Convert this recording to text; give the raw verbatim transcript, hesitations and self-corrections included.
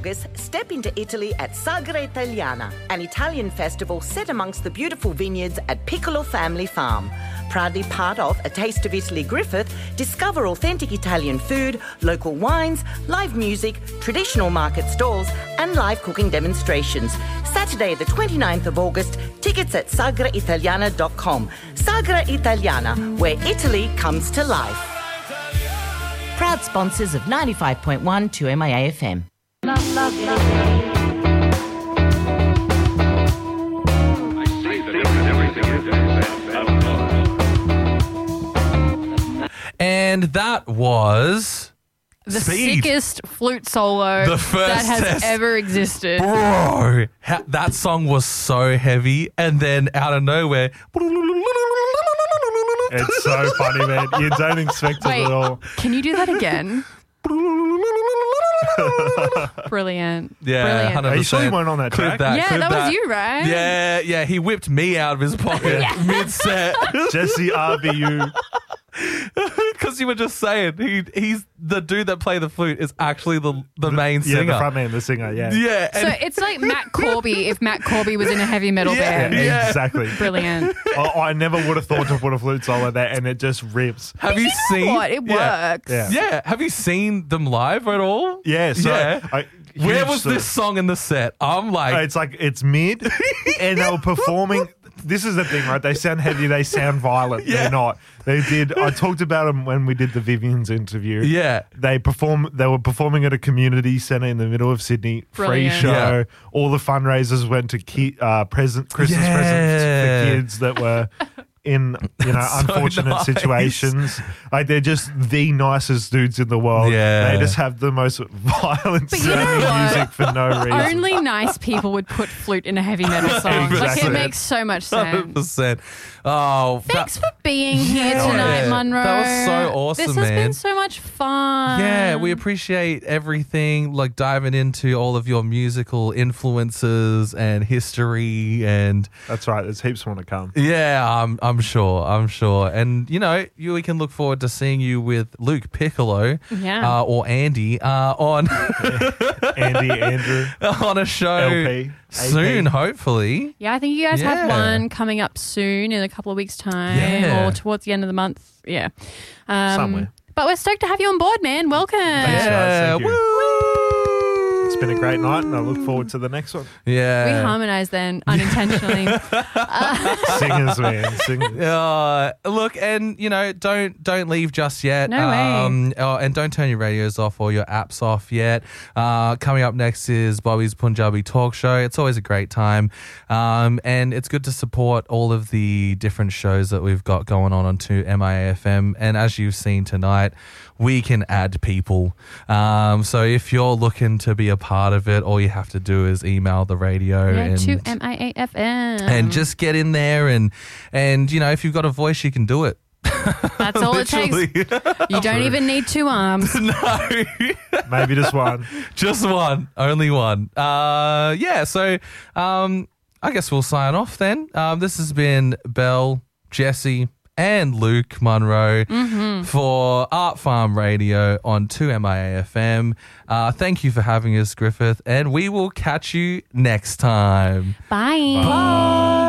August, step into Italy at Sagra Italiana, an Italian festival set amongst the beautiful vineyards at Piccolo Family Farm. Proudly part of A Taste of Italy Griffith, discover authentic Italian food, local wines, live music, traditional market stalls and live cooking demonstrations. Saturday the twenty-ninth of August, tickets at sagra italiana dot com. Sagra Italiana, where Italy comes to life. Proud sponsors of ninety-five point one two M I A F M. Love, love, love. And that was the Speed. sickest flute solo The first that has test. ever existed. Bro, ha- that song was so heavy, and then out of nowhere, It's so funny, man. You don't expect Wait, it at all. can you do that again? Brilliant. yeah, Brilliant. hundred Are you percent. sure you weren't on that Clip track? that, Yeah, clip that was you, right? Yeah, yeah. He whipped me out of his pocket mid set Jesse R B U. because you were just saying he he's the dude that played the flute is actually the the main Yeah, singer. the front man, the singer, yeah. Yeah, So and it's like Matt Corby if Matt Corby was in a heavy metal Yeah. band. Yeah. Exactly. Brilliant. I, I never would have thought to put a flute solo there, and it just rips. have you, You know seen what? It yeah. works. Yeah. Yeah, have you seen them live at all? Yeah, so yeah. I, Where huge was sort this of- song in the set? I'm like, It's like it's mid, and they were performing. This is the thing, right? They sound heavy, they sound violent. Yeah. They're not. They did. I talked about them when we did the Vivian's interview. yeah. They perform. They were performing at a community centre in the middle of Sydney. Brilliant. Free show. Yeah. All the fundraisers went to ki- uh, present Christmas Yeah. presents for kids that were in you know So unfortunate nice. situations. Like they're just the nicest dudes in the world. Yeah. They just have the most violent But you know sounding what? music for no reason. Only nice people would put flute in a heavy metal song. Like Exactly. it makes so much Hundred sense. percent. Oh, Thanks that- for being here Yeah. tonight, Munro. That was so awesome, This has man. been so much fun. Yeah, we appreciate everything, like diving into all of your musical influences and history, and That's right. There's heaps more to come. yeah, I'm I'm sure, I'm sure, and you know, you, we can look forward to seeing you with Luke Piccolo, Yeah. uh, or Andy, uh, on Andy, Andrew, on a show L P, soon, A P. hopefully. Yeah, I think you guys Yeah. have one coming up soon in a couple of weeks' time Yeah. or towards the end of the month. Yeah. Um, Somewhere. But we're stoked to have you on board, man. Welcome. Thanks, guys. Yeah, Thank you. woo! It's been a great night, and I look forward to the next one. Yeah, We harmonise then unintentionally. Singers, man, singers. Uh, look, and you know, don't don't leave just yet. No way. um, uh, and don't turn your radios off or your apps off yet. Uh, coming up next is Bobby's Punjabi Talk Show. It's always a great time, um, and it's good to support all of the different shows that we've got going on on two M I A F M. And as you've seen tonight, we can add people. Um, so if you're looking to be a part of it, all you have to do is email the radio yeah, and to M I A F M. and just get in there and and you know, if you've got a voice, you can do it. That's all it takes. Literally. You don't even need two arms. No, Maybe just one. just one, only one. Uh, yeah. So um, I guess we'll sign off then. Um, this has been Belle, Jesse, and Luke Munro for Art Farm Radio on two M I A F M. Uh, thank you for having us, Griffith, and we will catch you next time. Bye. Bye.